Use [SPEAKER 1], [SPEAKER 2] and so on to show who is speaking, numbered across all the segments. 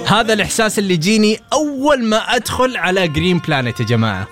[SPEAKER 1] هذا الإحساس اللي جيني أول ما أدخل على جرين بلانت يا جماعة.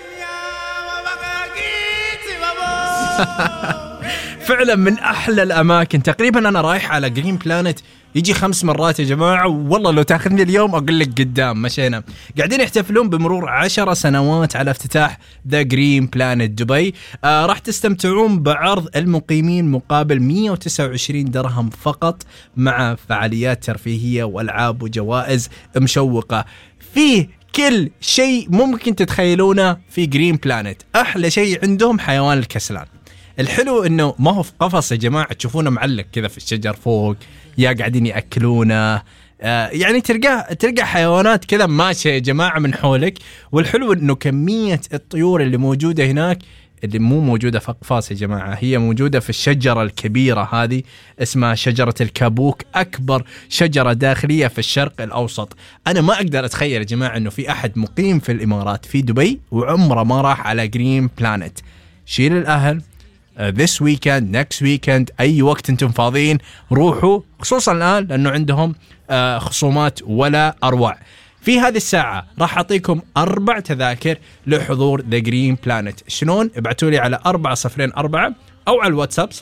[SPEAKER 1] فعلا من أحلى الأماكن. تقريبا أنا رايح على جرين بلانت يجي 5 مرات يا جماعة، والله لو تاخذني اليوم أقول لك قدام مشينا. قاعدين يحتفلون بمرور 10 سنوات على افتتاح ذا جرين بلانت دبي. راح تستمتعون بعرض المقيمين مقابل 129 درهم فقط، مع فعاليات ترفيهية والألعاب وجوائز مشوقة. فيه كل شيء ممكن تتخيلونه في جرين بلانت. أحلى شيء عندهم حيوان الكسلان. الحلو انه ما هو في قفص يا جماعه تشوفونه معلق كذا في الشجر فوق، يا قاعدين ياكلونه، يعني تلقى حيوانات كذا ماشيه يا جماعه من حولك. والحلو انه كميه الطيور اللي موجوده هناك اللي مو موجوده في قفص يا جماعه، هي موجوده في الشجره الكبيره هذه اسمها شجره الكابوك، اكبر شجره داخليه في الشرق الاوسط. انا ما اقدر اتخيل يا جماعه انه في احد مقيم في الامارات في دبي وعمره ما راح على جرين بلانت. شيل الاهل this weekend next weekend أي وقت أنتم فاضيين روحوا، خصوصا الآن لأنه عندهم خصومات ولا أروع. في هذه الساعة راح أعطيكم 4 تذاكر لحضور The Green Planet. شلون؟ ابعتوا لي على 404 أو على الواتساب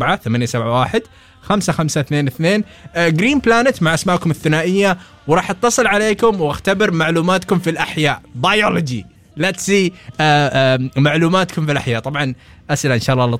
[SPEAKER 1] 04-871-5522 Green Planet مع اسماءكم الثنائية، وراح اتصل عليكم واختبر معلوماتكم في الأحياء بيولوجي. Let's see معلوماتكم في الأحياء. طبعا أسئلة إن شاء الله